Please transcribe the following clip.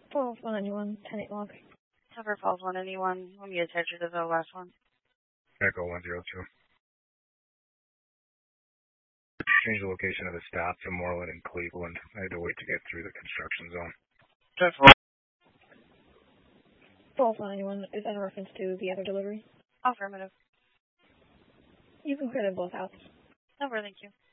Falls 191, 10-8 log. Tower Falls 191. Let me attach you to the last one. Echo 102. Change the location of the stop to Moreland and Cleveland. I had to wait to get through the construction zone. Falls 191, is that a reference to the other delivery? Affirmative. You can clear them both out. Over, thank you.